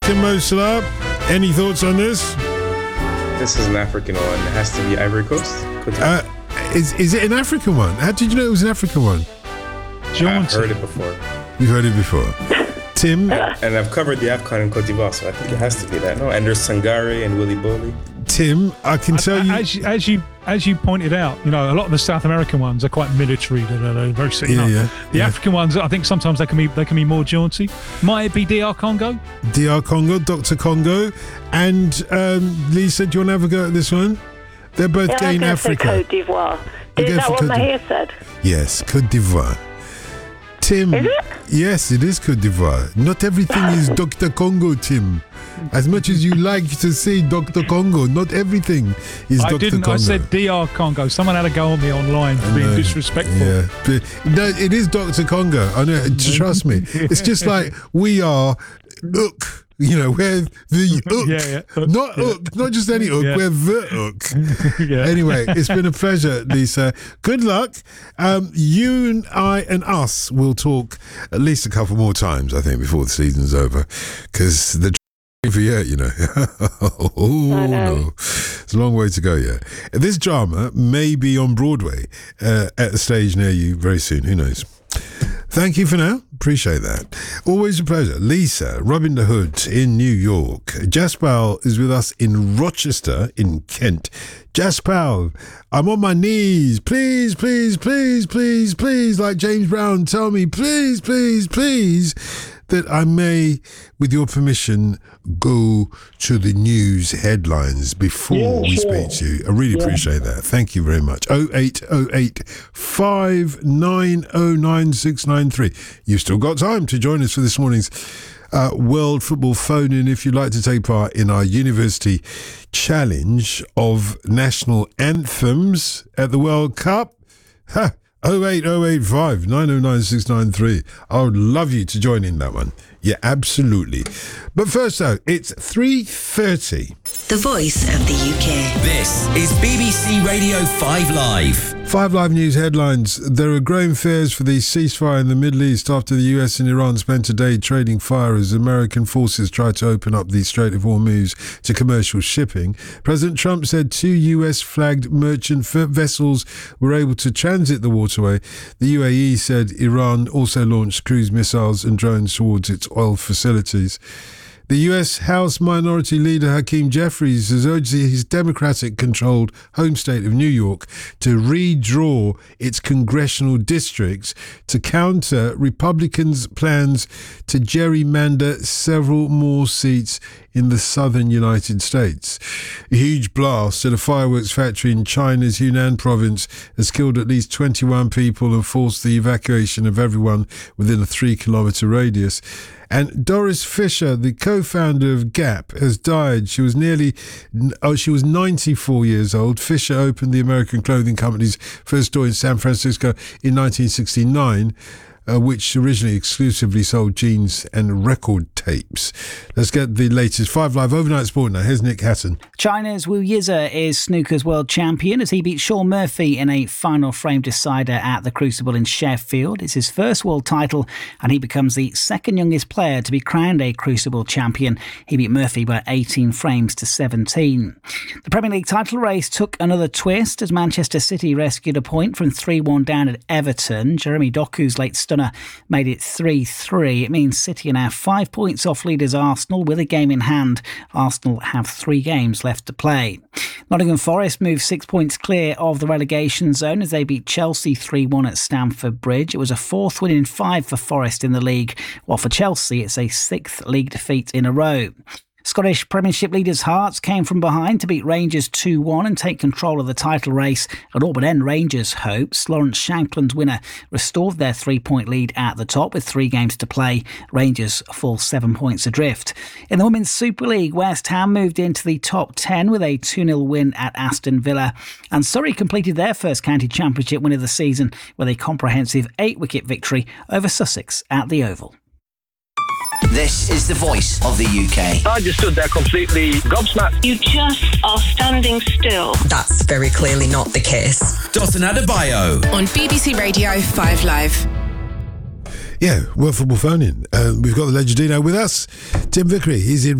African, Mo Salah. Any thoughts on this? This is an African one. It has to be Ivory Coast. Is it an African one? How did you know it was an African one? I've heard it before. You've heard it before. Tim? And I've covered the AFCON in Cote d'Ivoire, so I think it has to be that, no? And there's Sangare and Willy Boley. Tim, I can tell you... As you pointed out, a lot of the South American ones are quite military. They're very sitting up. The African ones, I think sometimes they can be more jaunty. Might it be DR Congo? DR Congo, Dr. Congo. And Lisa, do you want to have a go at this one? They're both gay in Africa. Cote d'Ivoire. Is that what Mahir said? Yes, Cote d'Ivoire. Tim. Is it? Yes, it is Cote d'Ivoire. Not everything is Dr. Congo, Tim. As much as you like to say Dr. Congo, not everything is Dr. Congo. I said DR Congo. Someone had a go on me online for being disrespectful. Yeah. No, it is Dr. Congo. I know, trust me. It's just like we are Ook. We're the Ook. Not just any Ook, we're the Ook. Anyway, it's been a pleasure, Lisa. Good luck. You and I and us will talk at least a couple more times, I think, before the season's over. Because the for yet, no. It's a long way to go yet. This drama may be on Broadway at a stage near you very soon. Who knows? Thank you for now. Appreciate that. Always a pleasure. Lisa, Robin the Hood in New York. Jaspal is with us in Rochester in Kent. Jaspal, I'm on my knees. Please, please, please, please, please, like James Brown, tell me, please, please, please, that I may, with your permission, go to the news headlines before we speak to you. I really appreciate that. Thank you very much. 0808 590 9693. You've still got time to join us for this morning's World Football Phone-In if you'd like to take part in our University Challenge of National Anthems at the World Cup. 08085 909 693. I would love you to join in that one. Yeah, absolutely. But first though, it's 3:30. The voice of the UK. This is BBC Radio 5 Live. 5 Live News headlines. There are growing fears for the ceasefire in the Middle East after the US and Iran spent a day trading fire as American forces tried to open up the Strait of Hormuz to commercial shipping. President Trump said 2 US-flagged merchant vessels were able to transit the waterway. The UAE said Iran also launched cruise missiles and drones towards its oil facilities. The US House Minority Leader Hakeem Jeffries has urged his Democratic-controlled home state of New York to redraw its congressional districts to counter Republicans' plans to gerrymander several more seats in the southern United States. A huge blast at a fireworks factory in China's Yunnan province has killed at least 21 people and forced the evacuation of everyone within a 3-kilometre radius. And Doris Fisher, the co-founder of Gap, has died. She was 94 years old. Fisher opened the American clothing company's first store in San Francisco in 1969, which originally exclusively sold jeans and record tapes. Let's get the latest 5 Live Overnight Sport now. Here's Nick Hatton. China's Wu Yize is snooker's world champion as he beat Sean Murphy in a final frame decider at the Crucible in Sheffield. It's his first world title and he becomes the second youngest player to be crowned a Crucible champion. He beat Murphy by 18 frames to 17. The Premier League title race took another twist as Manchester City rescued a point from 3-1 down at Everton. Jeremy Doku's late stunner made it 3-3. It means City are now 5 points off leaders Arsenal with a game in hand. Arsenal have 3 games left to play. Nottingham Forest moved 6 points clear of the relegation zone as they beat Chelsea 3-1 at Stamford Bridge. It was a 4th win in 5 for Forest in the league, while for Chelsea it's a 6th league defeat in a row. Scottish Premiership leaders Hearts came from behind to beat Rangers 2-1 and take control of the title race at all but end Rangers' hopes. Lawrence Shankland's winner restored their 3-point lead at the top with 3 games to play. Rangers fall 7 points adrift. In the Women's Super League, West Ham moved into the top 10 with a 2-0 win at Aston Villa. And Surrey completed their first county championship win of the season with a comprehensive 8-wicket victory over Sussex at the Oval. This is the voice of the UK. I just stood there completely gobsmacked. You just are standing still. That's very clearly not the case. Dotun Adebayo on BBC Radio 5 Live. Yeah, World Football Phone-In. We've got the Legend Dino with us. Tim Vickery, he's in